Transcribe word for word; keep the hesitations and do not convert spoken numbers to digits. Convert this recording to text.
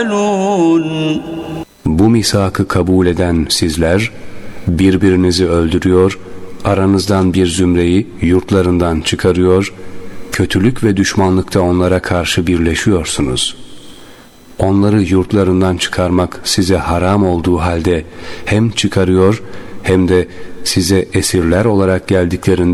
Bu misakı kabul eden sizler birbirinizi öldürüyor, aranızdan bir zümreyi yurtlarından çıkarıyor, kötülük ve düşmanlıkta onlara karşı birleşiyorsunuz. Onları yurtlarından çıkarmak size haram olduğu halde hem çıkarıyor hem de size esirler olarak geldiklerinde